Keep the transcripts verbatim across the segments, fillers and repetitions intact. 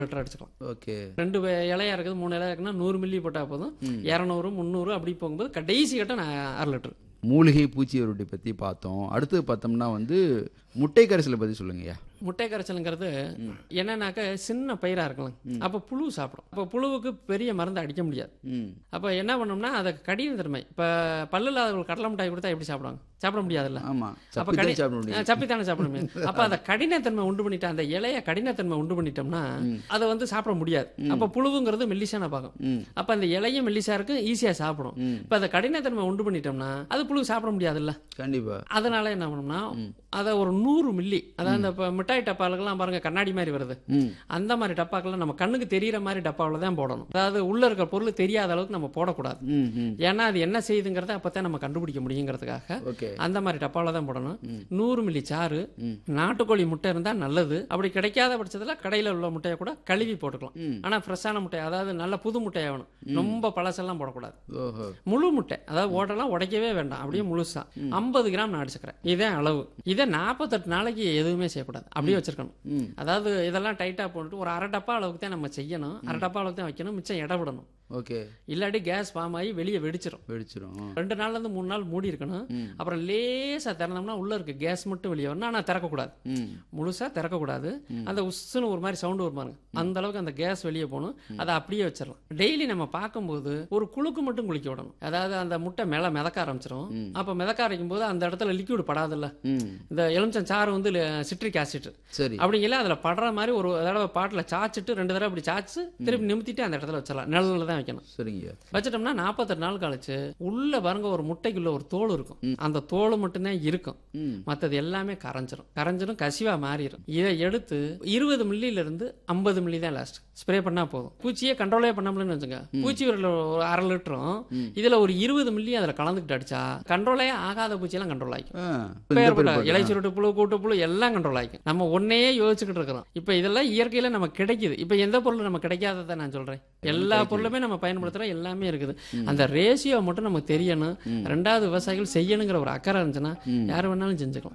Litre அடிச்சுக்கலாம். Okay. ரெண்டு வே- இலையா இருக்குது, மூணு இலையா இருக்குன்னா நூறு மில்லி போட்டால் போதும். இரநூறு முந்நூறு அப்படி போகும்போது கடைசி கட்ட நான் அரை லிட்டர். மூலிகை பூச்சி ரொட்டி பற்றி பார்த்தோம். அடுத்து பார்த்தோம்னா வந்து முட்டை கரைசலை பற்றி சொல்லுங்கய்யா. முட்டை கரைச்சலுங்கிறது என்னன்னாக்க சின்ன பயிராக இருக்கலாம், அப்போ புழு சாப்பிடும். அப்போ புழுவுக்கு பெரிய மருந்து அடிக்க முடியாது. ம் அப்போ என்ன பண்ணோம்னா அதை கடின தன்மை, இப்போ பல்லு இல்லாதவங்களுக்கு கடலை மிட்டாய் கொடுத்தா எப்படி சாப்பிடுவாங்க? சாப்பிட முடியாதுல்ல. ஆமாம், அப்போ சப்பி கடி தான் சாப்பிட முடியும். சப்பித்தானே சாப்பிட முடியும். அப்போ அதை கடினத்தன்மை உண்டு பண்ணிட்டா, அந்த இலைய கடினத்தன்மை உண்டு பண்ணிட்டோம்னா அதை வந்து சாப்பிட முடியாது. அப்போ புழுவுங்கிறது மெல்லிசான பாகம். ம் அப்போ அந்த இலையும் மெல்லிசா இருக்கு, ஈஸியாக சாப்பிடும். இப்போ அதை கடினத்தன்மை உண்டு பண்ணிட்டோம்னா அது புழு சாப்பிட முடியாதுல்ல. கண்டிப்பாக. அதனால என்ன பண்ணோம்னா அதை ஒரு நூறு மில்லி, அதாவது இந்த இப்போ மிட்டாய் டப்பாலுக்கெல்லாம் பாருங்க கண்ணாடி மாதிரி வருது, ம் அந்த மாதிரி டப்பாக்கெல்லாம் நம்ம கண்ணுக்கு தெரியிற மாதிரி டப்பாவில் தான் போடணும். அதாவது உள்ள இருக்க பொருள் தெரியாத அளவுக்கு நம்ம போடக்கூடாது. ம் ம் ஏன்னா அது என்ன செய்யுதுங்கிறத அப்பதான் நம்ம கண்டுபிடிக்க முடியுங்கிறதுக்காக ஓகே. அந்த மாதிரி டப்பாவில் தான் போடணும். நூறு மில்லி சாறு, நாட்டுக்கோழி முட்டை இருந்தா நல்லது. அப்படி கிடைக்காத பட்சத்துல கடையில உள்ள முட்டையை கூட கழுவி போட்டுக்கலாம். ம். ஆனா ஃப்ரெஷ்ஷான முட்டை, அதாவது நல்ல புது முட்டையா வேணும், ரொம்ப பழசெல்லாம் போடக்கூடாது. ஓஹோ. முழு முட்டை, அதாவது ஓட்டெல்லாம் உடைக்கவே வேண்டாம், அப்படியே முழுசா ஐம்பது கிராம் நாடு சக்கரை, இதே அளவு. இதை நாற்பத்தெட்டு நாளைக்கு எதுவுமே செய்யக்கூடாது, அப்படியே வச்சிருக்கணும். ம் அதாவது இதெல்லாம் டைட்டா போட்டு ஒரு அரை டப்பா அளவுக்கு தான் நம்ம செய்யணும், அரை டப்பா அளவுக்கு தான் வைக்கணும், மிச்சம் இட விடணும். ஓகே. இல்லாட்டி கேஸ் ஃபார்ம் ஆகி வெளியே வெடிச்சிடும். வெடிச்சிரும். ரெண்டு நாள்ல இருந்து மூணு நாள் மூடி இருக்கணும். அப்புறம் லேசா திறந்தோம்னா உள்ள இருக்க கேஸ் மட்டும் வெளியே வரணும். ஆனால் திறக்கக்கூடாது, ம் முழுசா திறக்கக்கூடாது. அந்த உஸ்ஸுன்னு ஒரு மாதிரி சவுண்டு வருமாங்க, அந்த அளவுக்கு அந்த கேஸ் வெளியே போகணும். அதை அப்படியே வச்சிடலாம். டெய்லி நம்ம பார்க்கும்போது ஒரு குழுக்கு மட்டும் குளிக்க விடணும். அதாவது அந்த முட்டை மேலே மிதக்க ஆரம்பிச்சிடும். அப்போ மிதக்க ஆரம்பிக்கும் போது அந்த இடத்துல லிக்விட் படாதுல்ல, ம் இந்த எலுமிச்சம் சாறு வந்து சிட்ரிக் ஆசிட் சரி. அப்படிங்கல அதில் படுற மாதிரி ஒரு தடவை பாட்டில் சாச்சிட்டு ரெண்டு தடவை அப்படி சாச்சு திருப்பி நிமித்திட்டு அந்த இடத்துல வச்சிடலாம். நிழல்ல தான் வைக்கணும். சரிங்க. வச்சிட்டோம்னா நாற்பத்தெட்டு நாள் கழிச்சு உள்ள பாருங்க ஒரு முட்டைக்குள்ள ஒரு தோல் இருக்கும். அந்த தோல் மட்டும்தான் இருக்கும், ம் மற்றது எல்லாமே கரைஞ்சிரும். கரைஞ்சிரும் கசிவா மாறிடும். இதை எடுத்து இருபது மில்லியில இருந்து ஐம்பது மில்லி தான் லாஸ்ட் ஸ்ப்ரே பண்ணா போதும். பூச்சியே கண்ட்ரோலே பண்ண முடியும்னு வச்சுங்க. பூச்சி ஒரு ஒரு அரை லிட்டரும் இதுல ஒரு இருபது மில்லி அதுல கலந்துக்கிட்டு அடிச்சா கண்ட்ரோலே ஆகாத பூச்சியெல்லாம் கண்ட்ரோல் ஆகிக்கும். ஆ பேர்பட்ட இலை சுருட்டு புழு, கூட்டு புழு எல்லாம் கண்ட்ரோல் ஆகிக்கும். நம்ம ஒன்னையே யோசிச்சுக்கிட்டு இருக்கிறோம். இப்ப இதெல்லாம் இயற்கையில நமக்கு கிடைக்குது. இப்ப எந்த பொருள் நம்ம கிடைக்காததை நான் சொல்றேன். எல்லா பொருளுமே நம்ம பயன்படுத்துற எல்லாமே இருக்குது. அந்த ரேஷியோ மட்டும் நமக்கு தெரியணும். ரெண்டாவது விவசாயிகள் செய்யணுங்கிற ஒரு அக்கறை இருந்துச்சுன்னா யாரு வேணாலும் செஞ்சுக்கலாம்.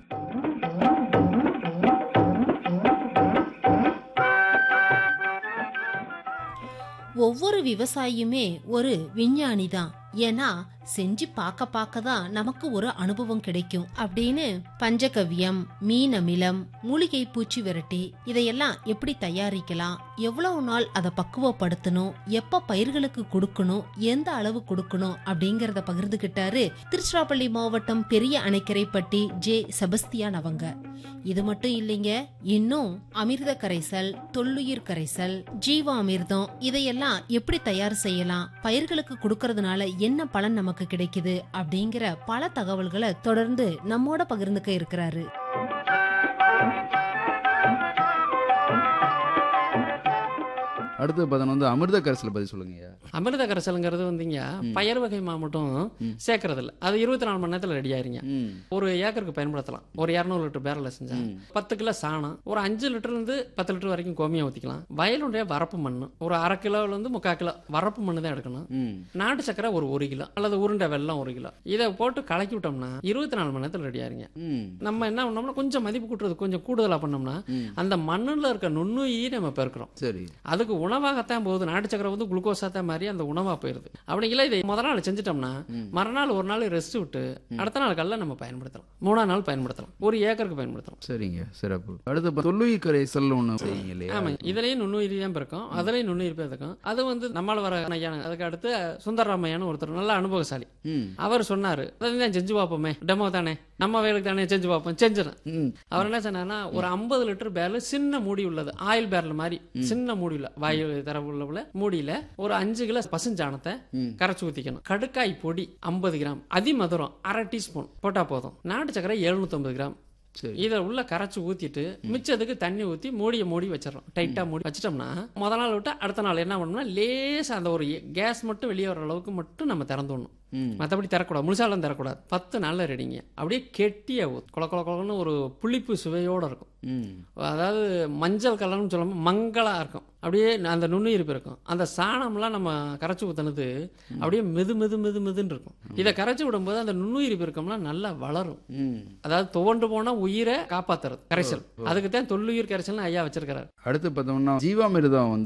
ஒவ்வொரு விவசாயியுமே ஒரு விஞ்ஞானி தான். ஏன்னா செஞ்சு பார்க்க பார்க்க தான் நமக்கு ஒரு அனுபவம் கிடைக்கும் அப்படின்னு பஞ்சகவ்யம், மீன் அமிலம், மூலிகை பூச்சி விரட்டி இதையெல்லாம் எப்படி தயாரிக்கலாம், எவ்வளவு நாள் அதை பக்குவப்படுத்தணும், எப்ப பயிர்களுக்கு கொடுக்கணும், எந்த அளவு கொடுக்கணும் அப்படிங்கறத பகிர்ந்துகிட்டாரு திருச்சிராப்பள்ளி மாவட்டம் பெரிய அணைக்கரைப்பட்டி ஜே செபஸ்தியான் அவங்க. இது மட்டும் இல்லைங்க, இன்னும் அமிர்த கரைசல், தொல்லுயிர் கரைசல், ஜீவாமிர்தம் இதையெல்லாம் எப்படி தயார் செய்யலாம், பயிர்களுக்கு கொடுக்கறதுனால என்ன பலன் நமக்கு கிடைக்குது அப்படிங்கிற பல தகவல்களை தொடர்ந்து நம்மோட பகிர்ந்துக்க இருக்கிறாரு. அடுத்து பார்த்தோன்னா வந்து அமிர்த கரைசலை பற்றி சொல்லுங்கய்யா. அமிர்த கரைசலுங்கிறது வந்துங்க பயிர் வகை மட்டும் சேர்க்கறது இல்லை, அது இருபத்தி நாலு மணி நேரத்தில் ரெடி ஆயிருங்க. ம் ஒரு ஏக்கருக்கு பயன்படுத்தலாம். ஒரு இரநூறு லிட்டர் பேரல செஞ்சா பத்து கிலோ சாணம், ஒரு அஞ்சு லிட்டர்ல இருந்து பத்து லிட்டர் வரைக்கும் கோமியம் ஊற்றிக்கலாம். வயலுடைய வரப்பு மண் ஒரு அரை கிலோல இருந்து முக்கால் கிலோ வரப்பு மண்ணு தான் எடுக்கணும். ம் நாட்டு சக்கரை ஒரு ஒரு கிலோ அல்லது உருண்டை வெல்லம் ஒரு கிலோ, இதை போட்டு கலக்கி விட்டோம்னா இருபத்தி நாலு மணி நேரத்தில் ரெடி ஆயிருங்க. ம் நம்ம என்ன பண்ணோம்னா கொஞ்சம் மதிப்பு கூட்டுறது கொஞ்சம் கூடுதலா பண்ணோம்னா அந்த மண்ணுல இருக்க நுண்ணுயிரி நம்ம பெருக்கிறோம். சரி. அதுக்கு உணவாகத்தான் போகுது. நாட்டு சக்கரை வந்து குளுக்கோஸா தான் மாதிரி அந்த உணவா போயிருது. அப்படிங்களா இதை முதல் நாள் செஞ்சுட்டோம்னா மறுநாள் ஒரு நாள் ரெஸ்ட் விட்டு அடுத்த நாள் கல்ல நம்ம பயன்படுத்தலாம். மூணாம் நாள் பயன்படுத்தலாம். ஒரு ஏக்கருக்கு பயன்படுத்தலாம். சரிங்க, சிறப்பு. அடுத்து இப்ப தொல்லுயிர் கரைசல் ஒன்று செய்யுங்க இல்லையா? ஆமா, இதுலயும் நுண்ணுயிரி தான் இருக்கும், அதுலயும் நுண்ணுயிர் இருக்கும். அது வந்து நம்மால் வர ஐயான, அதுக்கு அடுத்து சுந்தரராமையான ஒருத்தர் நல்ல அனுபவசாலி. ம் அவர் சொன்னாரு அதான் செஞ்சு பார்ப்போமே, டெமோ தானே, நம்ம வேலைக்கு தானே செஞ்சு பார்ப்போம், செஞ்சிடும். ம் அவர் என்ன சொன்னார்னா ஒரு ஐம்பது லிட்டர் பேரல் சின்ன மூடி உள்ளது, ஆயில் பேரல் மாதிரி சின்ன மூடி உள்ள வாயு தர உள்ள மூடியில ஒரு அஞ்சு கிலோ பசுஞ்சாணத்தை கரைச்சு ஊத்திக்கணும். கடுக்காய் பொடி ஐம்பது கிராம், அதிமதுரம் அரை டீஸ்பூன் போட்டா போதும். நாட்டு சக்கரை எழுநூத்தி ஐம்பது கிராம், இதை உள்ள கரைச்சு ஊத்திட்டு மிச்சத்துக்கு தண்ணி ஊத்தி மூடிய மூடி வச்சிடறோம். டைட்டா மூடி வச்சிட்டோம்னா முத நாள் விட்டு அடுத்த நாள் என்ன பண்ணணும்னா லேசா அந்த ஒரு கேஸ் மட்டும் வெளியே வர அளவுக்கு மட்டும் நம்ம திறந்துடணும். ம். மற்றபடி தரக்கூடாது, முழுசாலம் தரக்கூடாது. பத்து நாளில் ரெடிங்க. அப்படியே கெட்டியாக ஊற்றும். கொல கொல கொலன்னு ஒரு புளிப்பு சுவையோடு இருக்கும். ம். அதாவது மஞ்சள் கலர்னு சொல்லாமல் மங்களாக இருக்கும். அப்படியே அந்த நுண்ணுயிர்ப்பு இருக்கும். அந்த சாணம்லாம் நம்ம கரைச்சி ஊற்றினது அப்படியே மெது மெது மெது மெதுன்னு இருக்கும். இதை கரைச்சி விடும்போது அந்த நுண்ணுயிர்ப்பு இருக்கம்லாம் நல்லா வளரும். ம். அதாவது துவண்டு போனால் உயிரை காப்பாற்றுறது கரைசல். அதுக்கு தான் தொல்லுயிர் கரைசல்னு ஐயா வச்சிருக்கிறார். அடுத்து பார்த்தோம்னா ஜீவாமிர்தம் வந்து